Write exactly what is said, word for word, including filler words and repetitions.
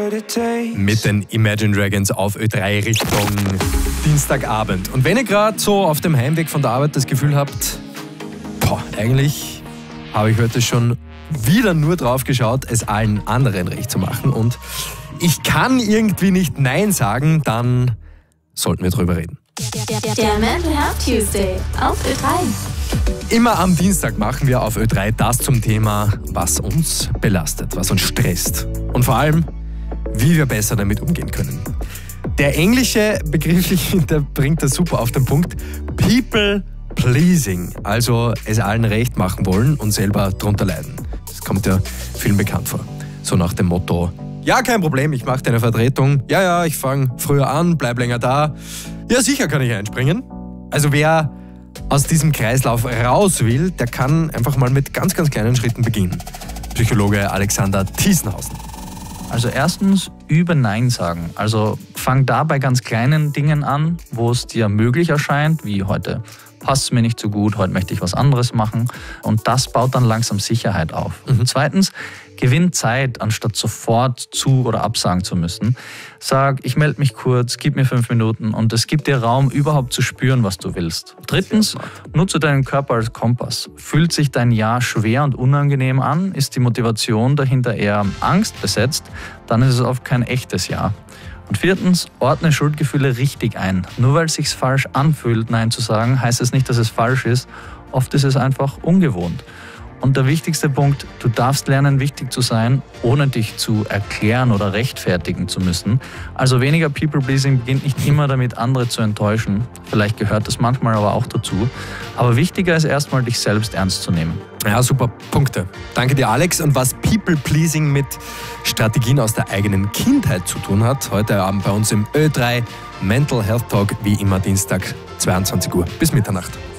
Mit den Imagine Dragons auf Ö drei Richtung Dienstagabend. Und wenn ihr gerade so auf dem Heimweg von der Arbeit das Gefühl habt, boah, eigentlich habe ich heute schon wieder nur drauf geschaut, es allen anderen recht zu machen und ich kann irgendwie nicht Nein sagen, dann sollten wir drüber reden. Der Mental Health Tuesday auf Ö drei. Immer am Dienstag machen wir auf Ö drei das zum Thema, was uns belastet, was uns stresst und vor allem, wie wir besser damit umgehen können. Der englische Begriff, der bringt das super auf den Punkt. People pleasing, also es allen recht machen wollen und selber drunter leiden. Das kommt ja vielen bekannt vor. So nach dem Motto, ja, kein Problem, ich mache deine Vertretung. Ja, ja, ich fange früher an, bleib länger da. Ja, sicher kann ich einspringen. Also wer aus diesem Kreislauf raus will, der kann einfach mal mit ganz, ganz kleinen Schritten beginnen. Psychologe Alexander Thiesenhausen. Also erstens, übe Nein sagen. Also fang da bei ganz kleinen Dingen an, wo es dir möglich erscheint, wie heute passt es mir nicht so gut, heute möchte ich was anderes machen. Und das baut dann langsam Sicherheit auf. Mhm. Zweitens, gewinn Zeit, anstatt sofort zu- oder absagen zu müssen. Sag, ich melde mich kurz, gib mir fünf Minuten und es gibt dir Raum, überhaupt zu spüren, was du willst. Drittens, nutze deinen Körper als Kompass. Fühlt sich dein Ja schwer und unangenehm an? Ist die Motivation dahinter eher Angst besetzt? Dann ist es oft kein echtes Ja. Und viertens, ordne Schuldgefühle richtig ein. Nur weil es sich falsch anfühlt, Nein zu sagen, heißt es nicht, dass es falsch ist. Oft ist es einfach ungewohnt. Und der wichtigste Punkt, du darfst lernen, wichtig zu sein, ohne dich zu erklären oder rechtfertigen zu müssen. Also weniger People-Pleasing beginnt nicht immer damit, andere zu enttäuschen. Vielleicht gehört das manchmal aber auch dazu. Aber wichtiger ist erstmal, dich selbst ernst zu nehmen. Ja, super Punkte. Danke dir, Alex. Und was People-Pleasing mit Strategien aus der eigenen Kindheit zu tun hat, heute Abend bei uns im Ö drei Mental Health Talk, wie immer Dienstag, zweiundzwanzig Uhr bis Mitternacht.